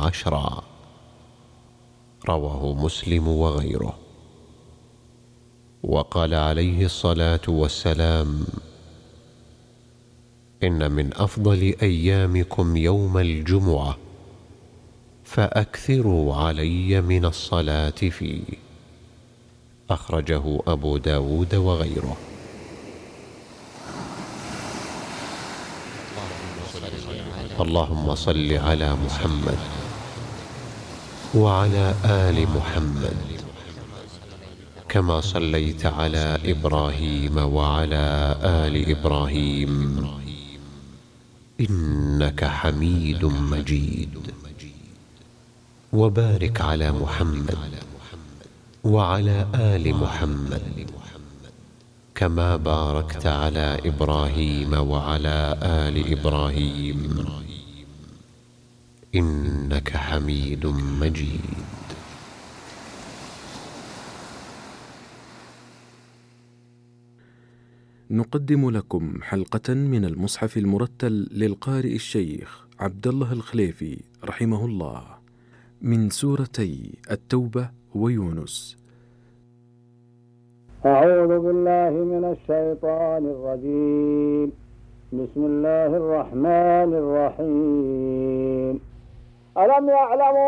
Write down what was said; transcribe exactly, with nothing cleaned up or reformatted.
عشرا. رواه مسلم وغيره. وقال عليه الصلاة والسلام: إن من أفضل أيامكم يوم الجمعة، فأكثروا علي من الصلاة فيه. أخرجه أبو داود وغيره. اللهم صل على محمد وعلى آل محمد كما صليت على إبراهيم وعلى آل إبراهيم إنك حميد مجيد. وبارك على محمد وعلى آل محمد كما باركت على إبراهيم وعلى آل إبراهيم إنك حميد مجيد. نقدم لكم حلقة من المصحف المرتل للقارئ الشيخ عبد الله الخليفي رحمه الله من سورتي التوبة ويونس. أعوذ بالله من الشيطان الرجيم. بسم الله الرحمن الرحيم. ألم يعلموا